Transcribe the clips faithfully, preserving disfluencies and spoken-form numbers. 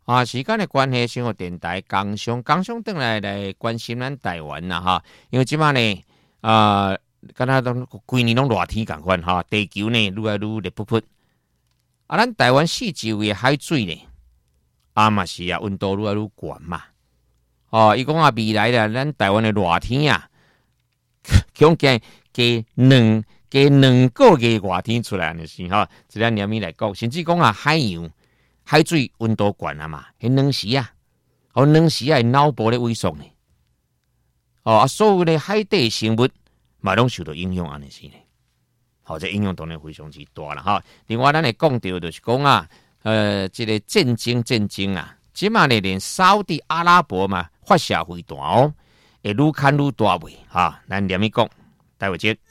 啊，时间的关系，生活电台刚上刚上回来来关心咱台湾啦哈，因为即马呢，啊、呃，敢若都规年拢热天共款哈，地球呢愈来愈热扑扑，啊，咱台湾四周的海水呢，啊嘛是啊，温度愈来愈高嘛，哦，伊讲啊，未来啦，咱台湾的热天啊，恐加加两加两个月热天出来就是哈，这两年面来讲，甚至讲啊，海洋。海水温度高啊嘛，迄冷时啊，哦冷时啊，脑部咧萎缩呢，哦啊，所有的海底生物嘛拢受到影响安尼是呢，好、哦，这影响当然非常之大啦哈。另外，咱会讲到就是讲啊，呃，这个战争战争啊，即嘛呢连沙特阿拉伯嘛发射飞弹哦，会愈看愈大尾哈。咱连咪讲，待会见。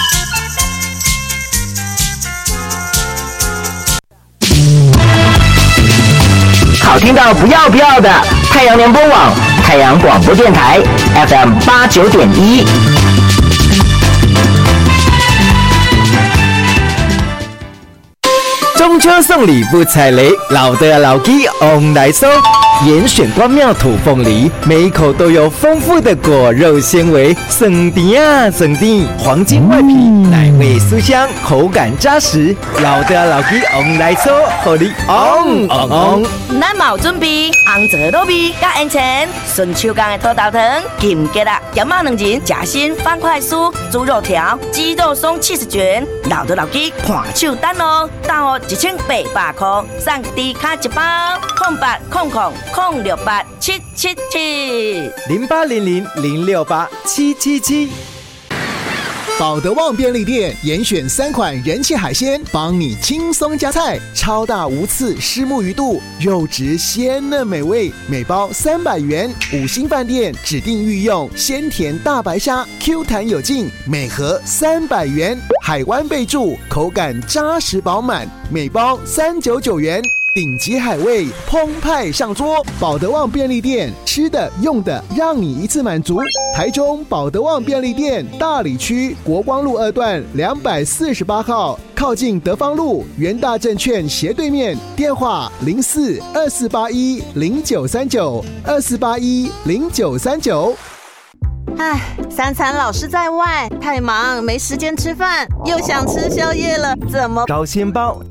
好听到不要不要的太阳联播网太阳广播电台 F M 八九点一。中秋送礼不踩雷，老的老鸡 on 来收。严选光妙土凤梨，每一口都有丰富的果肉纤维，省甜啊省甜，黄金外皮，奶味酥香，口感扎实。老的老鸡 on 来收，互你 on on on。 咱嘛有准备红枣糯米甲烟钱，顺手工的土豆糖、金桔啊，咸肉两仁，夹心方块酥、猪肉条、鸡肉松七十卷，老的老鸡看手单哦，大号一千八百块，送低卡一包，空八空空。空六八七七七零八零零零六八七七七。保德旺便利店严选三款人气海鲜，帮你轻松加菜。超大无刺虱目鱼肚，肉质鲜嫩美味，每包三百元。五星饭店指定御用鲜甜大白虾 ，Q 弹有劲，每盒三百元。海湾备注，口感扎实饱满，每包三九九元。顶级海味澎湃上桌，保德旺便利店，吃的用的让你一次满足。台中保德旺便利店大里区国光路二段两百四十八号，靠近德芳路元大证券斜对面，电话零四二四八一零九三九二四八一零九三九。 唉，三餐老是在外，太忙没时间吃饭，又想吃宵夜了，怎么？ 高纤包